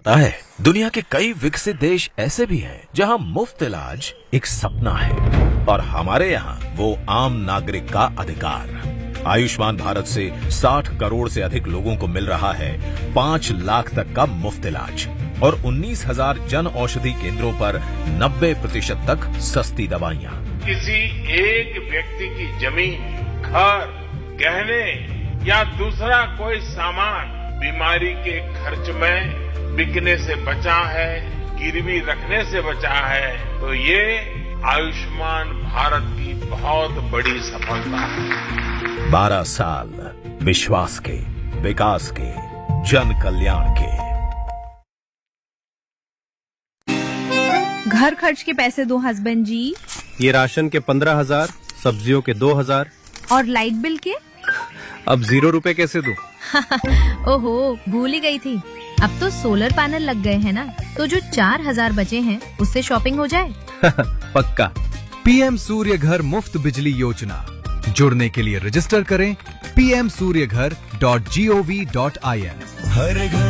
पता है, दुनिया के कई विकसित देश ऐसे भी हैं जहां मुफ्त इलाज एक सपना है और हमारे यहाँ वो आम नागरिक का अधिकार। आयुष्मान भारत से 60 करोड़ से अधिक लोगों को मिल रहा है 5 लाख तक का मुफ्त इलाज और 19,000 जन औषधि केंद्रों पर 90% तक सस्ती दवाइयाँ। किसी एक व्यक्ति की जमीन, घर, गहने या दूसरा कोई सामान बीमारी के खर्च में बिकने से बचा है, गिरवी रखने से बचा है, तो ये आयुष्मान भारत की बहुत बड़ी सफलता है। 12 साल विश्वास के, विकास के, जन कल्याण के। घर खर्च के पैसे दो हस्बैंड जी। ये राशन के 15,000, सब्जियों के 2,000 और लाइट बिल के? अब 0 रुपए कैसे दूं? ओहो, भूल ही गई थी। अब तो सोलर पैनल लग गए हैं ना, तो जो 4,000 बचे हैं उससे शॉपिंग हो जाए। पक्का। पीएम सूर्य घर मुफ्त बिजली योजना। जुड़ने के लिए रजिस्टर करें pmsuryaghar.gov.in। हर घर